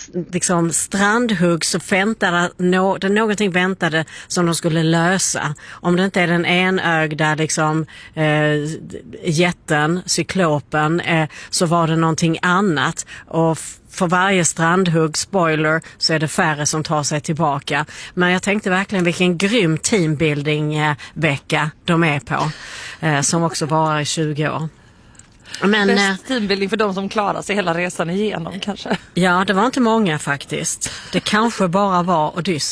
liksom strandhugg så väntade någonting väntade som de skulle lösa. Om det inte är den enögda liksom jätten, cyklopen, så var det någonting annat. Och för varje strandhugg, spoiler, så är det färre som tar sig tillbaka. Men jag tänkte verkligen vilken grym teambuilding-vecka de är på. Som också varar i 20 år. Men, bäst teambuilding för de som klarar sig hela resan igenom kanske. Ja, det var inte många faktiskt. Det kanske bara var Odysseus.